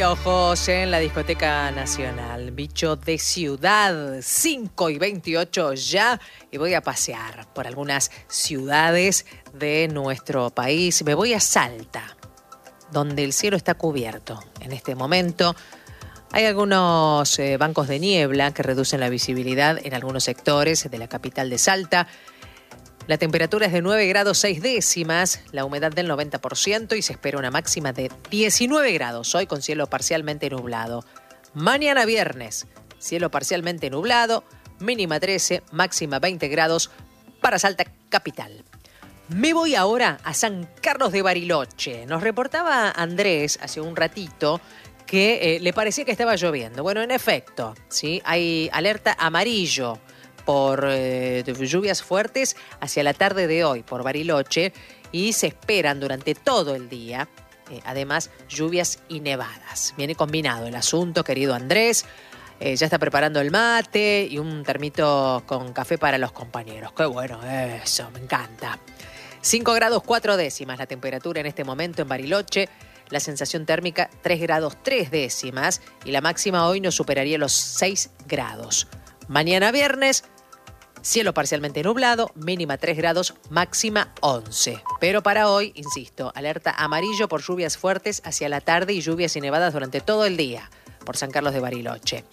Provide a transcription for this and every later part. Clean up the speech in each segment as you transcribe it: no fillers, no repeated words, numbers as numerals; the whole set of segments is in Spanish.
Ojos en la Discoteca Nacional, bicho de ciudad, 5:28 ya, y voy a pasear por algunas ciudades de nuestro país. Me voy a Salta, donde el cielo está cubierto. En este momento hay algunos bancos de niebla que reducen la visibilidad en algunos sectores de la capital de Salta. La temperatura es de 9 grados 6 décimas, la humedad del 90% y se espera una máxima de 19 grados, hoy con cielo parcialmente nublado. Mañana viernes, cielo parcialmente nublado, mínima 13, máxima 20 grados para Salta capital. Me voy ahora a San Carlos de Bariloche. Nos reportaba Andrés hace un ratito que le parecía que estaba lloviendo. Bueno, en efecto, ¿sí? Hay alerta amarillo por lluvias fuertes hacia la tarde de hoy por Bariloche y se esperan durante todo el día, además, lluvias y nevadas. Viene combinado el asunto, querido Andrés. Ya está preparando el mate y un termito con café para los compañeros. ¡Qué bueno eso! Me encanta. 5 grados 4 décimas la temperatura en este momento en Bariloche. La sensación térmica 3 grados 3 décimas y la máxima hoy no superaría los 6 grados. Mañana viernes, cielo parcialmente nublado, mínima 3 grados, máxima 11. Pero para hoy, insisto, alerta amarillo por lluvias fuertes hacia la tarde y lluvias y nevadas durante todo el día por San Carlos de Bariloche.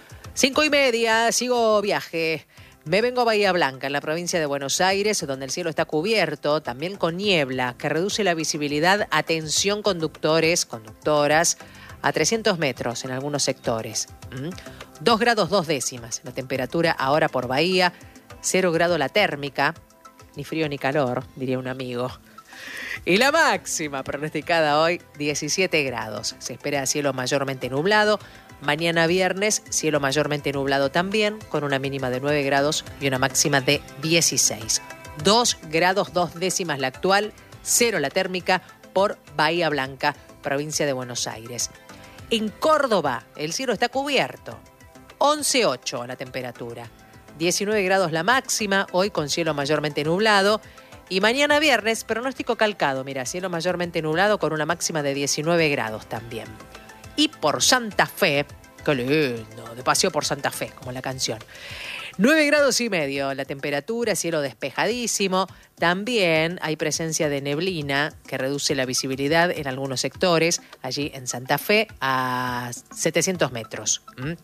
5:30, sigo viaje. Me vengo a Bahía Blanca, en la provincia de Buenos Aires, donde el cielo está cubierto, también con niebla, que reduce la visibilidad. Atención conductores, conductoras, a 300 metros en algunos sectores. 2 grados 2 décimas la temperatura ahora por Bahía, 0 grado la térmica, ni frío ni calor, diría un amigo. Y la máxima pronosticada hoy, 17 grados. Se espera cielo mayormente nublado. Mañana viernes, cielo mayormente nublado también, con una mínima de 9 grados y una máxima de 16. 2 grados 2 décimas la actual, 0 la térmica por Bahía Blanca, provincia de Buenos Aires. En Córdoba, el cielo está cubierto. 11,8 la temperatura. 19 grados la máxima, hoy con cielo mayormente nublado. Y mañana viernes, pronóstico calcado. Mira, cielo mayormente nublado con una máxima de 19 grados también. Y por Santa Fe, qué lindo, de paseo por Santa Fe, como la canción. 9 grados y medio la temperatura, cielo despejadísimo. También hay presencia de neblina que reduce la visibilidad en algunos sectores, allí en Santa Fe, a 700 metros.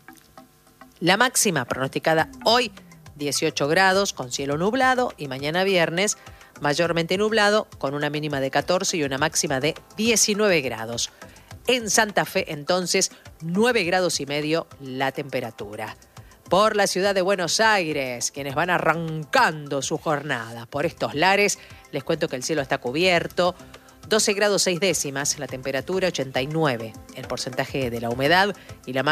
La máxima pronosticada hoy, 18 grados con cielo nublado, y mañana viernes, mayormente nublado, con una mínima de 14 y una máxima de 19 grados. En Santa Fe, entonces, 9 grados y medio la temperatura. Por la ciudad de Buenos Aires, quienes van arrancando su jornada por estos lares, les cuento que el cielo está cubierto, 12 grados 6 décimas la temperatura, 89 el porcentaje de la humedad y la máxima